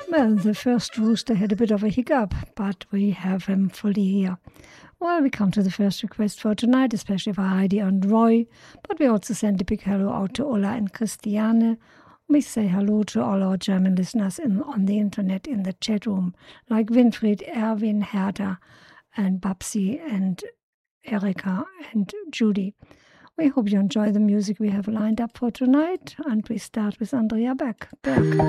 Well, the first rooster had a bit of a hiccup, but we have him fully here. Well, we come to the first request for tonight, especially for Heidi and Roy, but we also send a big hello out to Ola and Christiane. We say hello to all our German listeners on the internet in the chat room, like Winfried, Erwin, Herda, and Babsi, and Erika, and Judy. We hope you enjoy the music we have lined up for tonight, and we start with Andrea Berg.